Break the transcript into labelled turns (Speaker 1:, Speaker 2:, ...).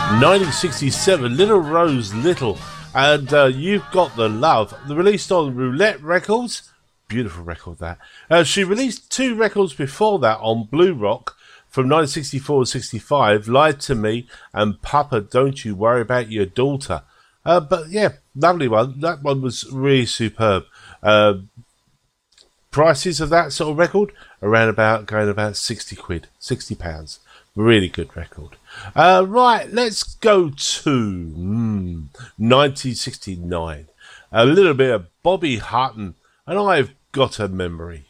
Speaker 1: 1967, Little Rose Little, and You've Got the Love, released on Roulette Records. Beautiful record, that. She released 2 records before that on Blue Rock from 1964 and 65, Lied to Me and Papa, Don't You Worry About Your Daughter. But yeah, lovely one. That one was really superb. Prices of that sort of record around about going about 60 quid, £60. Really good record. Right, let's go to 1969. A little bit of Bobby Hutton, and I've Got a Memory.